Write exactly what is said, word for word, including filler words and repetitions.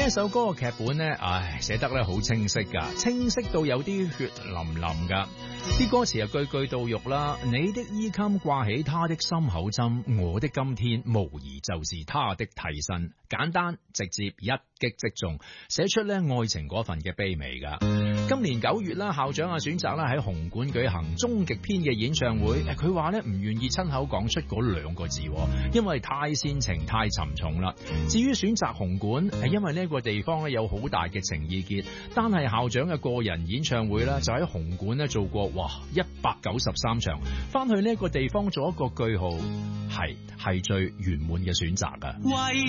呢一首歌嘅劇本呢，唉，寫得咧好清晰噶，清晰到有啲血淋淋噶。啲歌詞啊句句到肉啦，你的衣襟掛起他的心口針，我的今天無疑就是他的替身。簡單直接，一擊即中，寫出咧愛情嗰份嘅卑微噶。今年九月啦，校長啊選擇啦喺紅館舉行終極篇嘅演唱會，佢話咧唔願意親口講出嗰兩個字，因為太煽情太沉重啦。至於選擇紅館，係因為呢個地方咧有好大嘅情意結，單係校長嘅個人演唱會咧就喺紅館咧做過，哇一百九十三場，翻去呢個地方做一個句號，係係最圓滿嘅選擇噶。